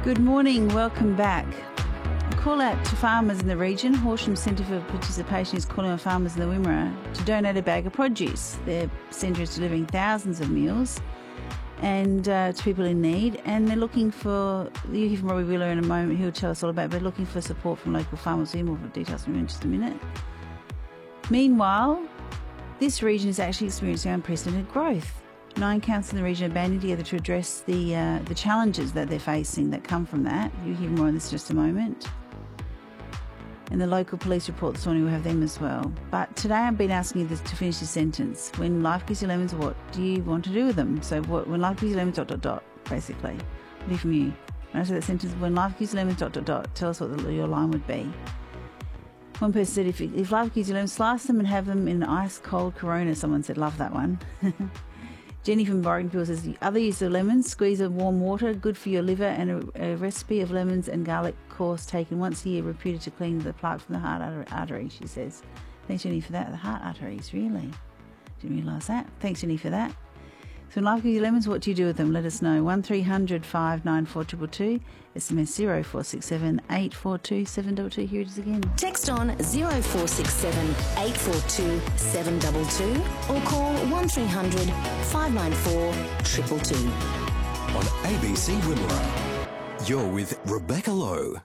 Good morning, welcome back. A call out to farmers in the region. Horsham Centre for Participation is calling on farmers in the Wimmera to donate a bag of produce. Their centre is delivering thousands of meals and to people in need, and they're looking for, you'll hear from Robbie Wheeler in a moment, he'll tell us all about it, but they're looking for support from local farmers. We'll hear more details from him in just a minute. Meanwhile, this region is actually experiencing unprecedented growth. 9 councils in the region are banding together to address the challenges that they're facing that come from that. You'll hear more on this in just a moment. And the local police report this morning, we'll have them as well. But today I've been asking you this, to finish this sentence. When life gives you lemons, what do you want to do with them? So when life gives you lemons, ... basically. We'll hear from you. When I say that sentence, when life gives you lemons, ... tell us what your line would be. One person said, if life gives you lemons, slice them and have them in an ice-cold Corona. Someone said, love that one. Jenny from Borringfield says, the other use of lemons, squeeze of warm water, good for your liver, and a recipe of lemons and garlic course taken once a year, reputed to clean the plaque from the heart artery, she says. Thanks, Jenny, for that. The heart arteries, really? Didn't realise that. Thanks, Jenny, for that. So in life gives you lemons, what do you do with them? Let us know. 1300 594 222, SMS 0467 842 722. Here it is again. Text on 0467 842 722 or call 1300 594 222. On ABC Wimmera, you're with Rebecca Lowe.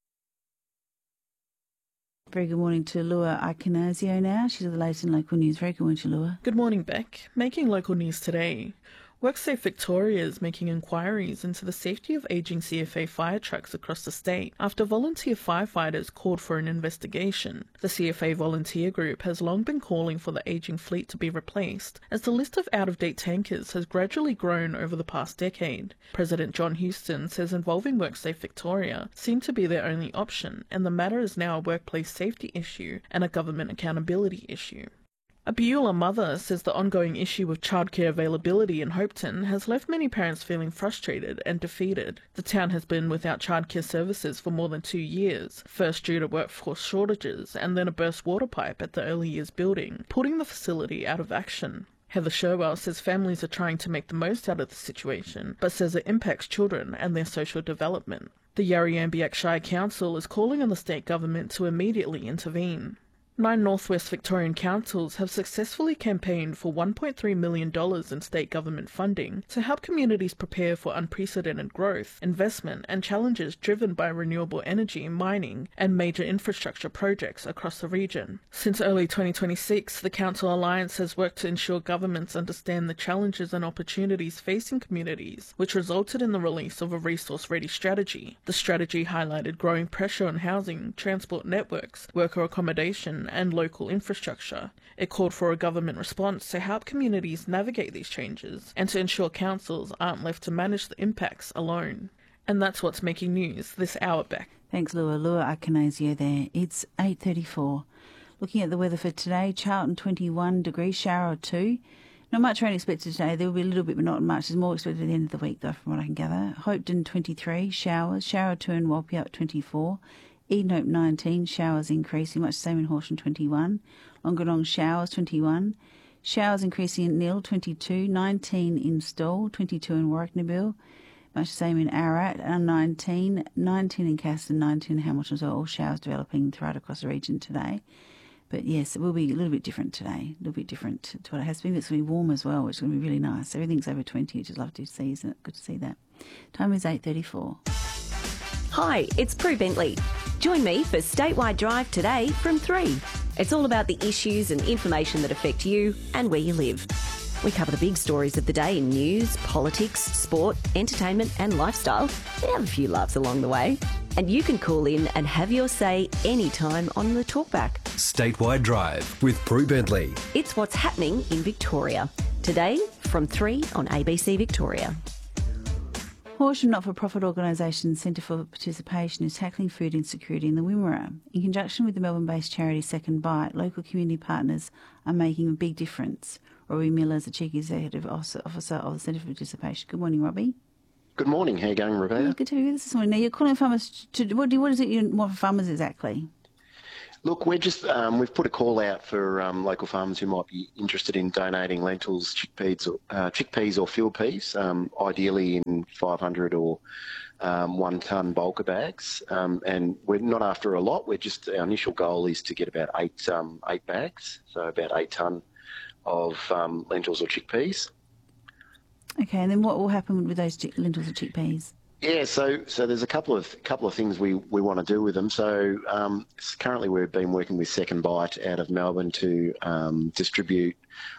Very good morning to Lua Iconazio now. She's with the latest in local news. Very good morning to Lua. Good morning, Beck. Making local news today. WorkSafe Victoria is making inquiries into the safety of ageing CFA fire trucks across the state after volunteer firefighters called for an investigation. The CFA volunteer group has long been calling for the ageing fleet to be replaced, as the list of out-of-date tankers has gradually grown over the past decade. President John Houston says involving WorkSafe Victoria seemed to be their only option, and the matter is now a workplace safety issue and a government accountability issue. A Beulah mother says the ongoing issue with childcare availability in Hopeton has left many parents feeling frustrated and defeated. The town has been without childcare services for more than 2 years, first due to workforce shortages and then a burst water pipe at the early years building, putting the facility out of action. Heather Sherwell says families are trying to make the most out of the situation, but says it impacts children and their social development. The Yarriambiack Shire Council is calling on the state government to immediately intervene. 9 Northwest Victorian councils have successfully campaigned for $1.3 million in state government funding to help communities prepare for unprecedented growth, investment and challenges driven by renewable energy, mining and major infrastructure projects across the region. Since early 2026, the Council Alliance has worked to ensure governments understand the challenges and opportunities facing communities, which resulted in the release of a resource-ready strategy. The strategy highlighted growing pressure on housing, transport networks, worker accommodation and local infrastructure. It called for a government response to help communities navigate these changes and to ensure councils aren't left to manage the impacts alone. And that's what's making news this hour, Beck. Thanks, Lua. Lua Iconazio there. It's 8:34. Looking at the weather for today, Charlton 21 degrees, shower or 2. Not much rain expected today. There will be a little bit, but not much. There's more expected at the end of the week, though, from what I can gather. Hopeton 23, showers. Shower 2 in Walpia 24. Edenhope 19, showers increasing, much the same in Horsham 21. Longanong showers 21. Showers increasing in Nil 22. 19 in Stawell, 22 in Warwicknabil. Much the same in Ararat, 19. 19 in Caston, 19 in Hamilton as well. All showers developing throughout across the region today. But yes, it will be a little bit different today. A little bit different to what it has been. It's going to be warm as well, which is going to be really nice. Everything's over 20, which is lovely to see, isn't it? Good to see that. Time is 8:34. Hi, it's Prue Bentley. Join me for Statewide Drive today from 3. It's all about the issues and information that affect you and where you live. We cover the big stories of the day in news, politics, sport, entertainment and lifestyle. We have a few laughs along the way. And you can call in and have your say anytime on the talkback. Statewide Drive with Prue Bentley. It's what's happening in Victoria. Today from 3 on ABC Victoria. Horsham not-for-profit organisation Centre for Participation is tackling food insecurity in the Wimmera. In conjunction with the Melbourne-based charity Second Bite, local community partners are making a big difference. Robbie Miller is the Chief Executive Officer of the Centre for Participation. Good morning, Robbie. Good morning. How are you going, Rebecca? Good to be with us this morning. Now, you're calling farmers to... What is it you want for farmers exactly? Look, we're just we've put a call out for local farmers who might be interested in donating lentils, chickpeas or field peas, ideally in 500 or 1 tonne bulker bags. And we're not after a lot. Our initial goal is to get about eight bags, so about 8 tonne of lentils or chickpeas. Okay, and then what will happen with those lentils or chickpeas? Yeah, so there's a couple of things we want to do with them. So currently we've been working with Second Bite out of Melbourne to distribute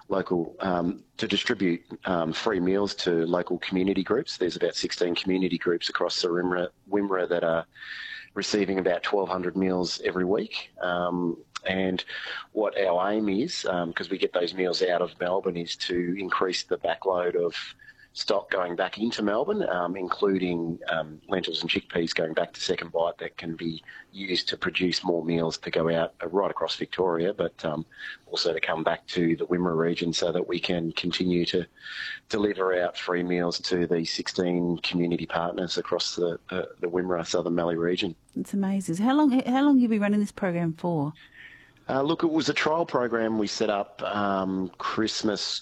free meals to local community groups. There's about 16 community groups across the Wimmera that are receiving about 1,200 meals every week. And what our aim is, because we get those meals out of Melbourne, is to increase the backload of stock going back into Melbourne, including lentils and chickpeas going back to Second Bite that can be used to produce more meals to go out right across Victoria, but also to come back to the Wimmera region so that we can continue to deliver out free meals to the 16 community partners across the Wimmera Southern Mallee region. It's amazing. So how long have you been running this program for? Look, it was a trial program we set up Christmas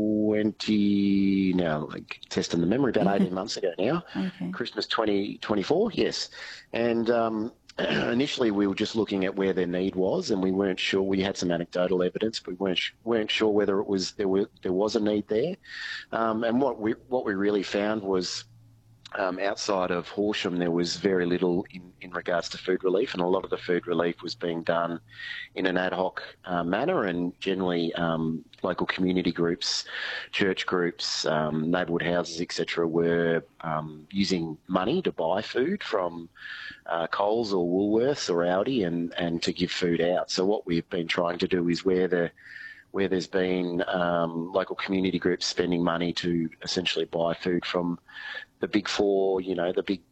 testing the memory, about 18 months ago now. Okay. Christmas 2024, yes. And initially we were just looking at where their need was, and we weren't sure. We had some anecdotal evidence, but we weren't sure whether there was a need there. And what we really found was, outside of Horsham, there was very little in regards to food relief, and a lot of the food relief was being done in an ad hoc manner, and generally local community groups, church groups, neighbourhood houses, etc., were using money to buy food from Coles or Woolworths or Aldi and to give food out. So what we've been trying to do is where there's been local community groups spending money to essentially buy food from the big four, the big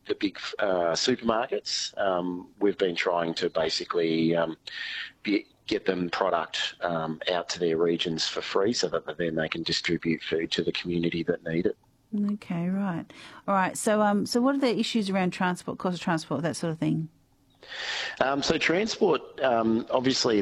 supermarkets. We've been trying to basically get them product out to their regions for free, so that then they can distribute food to the community that need it. Okay, right. All right. So what are the issues around transport, cost of transport, that sort of thing? So transport, obviously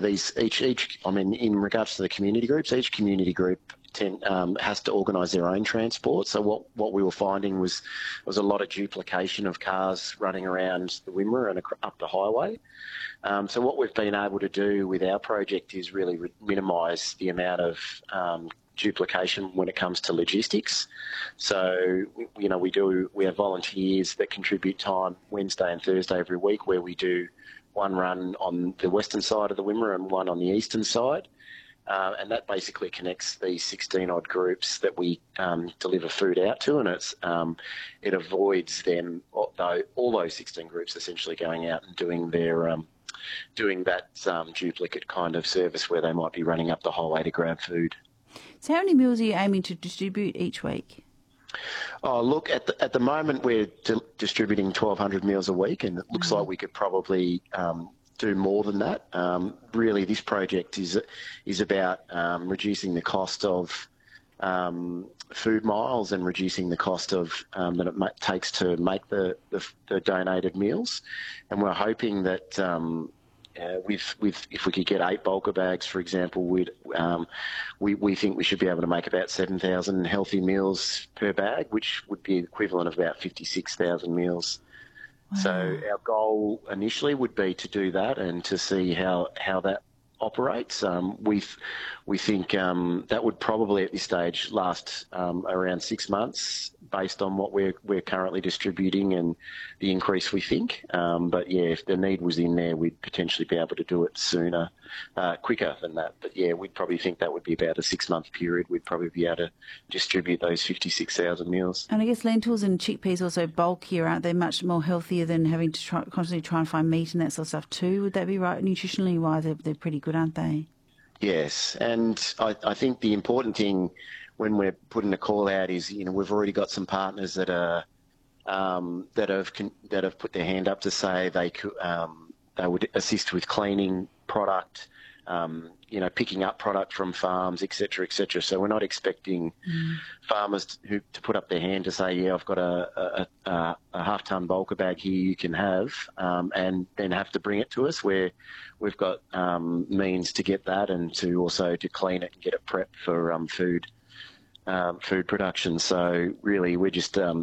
in regards to the community groups, each community group has to organise their own transport. So what we were finding was a lot of duplication of cars running around the Wimmera and up the highway. So what we've been able to do with our project is really minimise the amount of duplication when it comes to logistics. So, we have volunteers that contribute time Wednesday and Thursday every week, where we do one run on the western side of the Wimmera and one on the eastern side. And that basically connects these 16-odd groups that we deliver food out to, and it avoids them, all those 16 groups essentially going out and doing their doing that duplicate kind of service where they might be running up the highway to grab food. So how many meals are you aiming to distribute each week? Oh, look, at the moment we're distributing 1,200 meals a week, and it looks like we could probably do more than that. Really, this project is about reducing the cost of food miles and reducing the cost of that it takes to make the donated meals. And we're hoping that if we could get 8 bulker bags, for example, we think we should be able to make about 7,000 healthy meals per bag, which would be equivalent of about 56,000 meals. Wow. So our goal initially would be to do that and to see how that operates. We think that would probably at this stage last around 6 months, based on what we're currently distributing and the increase we think. But yeah, if the need was in there, we'd potentially be able to do it sooner, quicker than that. But yeah, we'd probably think that would be about a 6-month period. We'd probably be able to distribute those 56,000 meals. And I guess lentils and chickpeas also bulkier, aren't they? Much more healthier than having to constantly try and find meat and that sort of stuff too. Would that be right? Nutritionally wise, they're pretty good, aren't they? Yes, and I think the important thing when we're putting a call out is, we've already got some partners that are that have put their hand up to say they would assist with cleaning product, picking up product from farms, et cetera, et cetera. So we're not expecting farmers to put up their hand to say, yeah, I've got a half-ton bulker bag here you can have, and then have to bring it to us, where we've got means to get that and to also to clean it and get it prepped for food production. So really we're just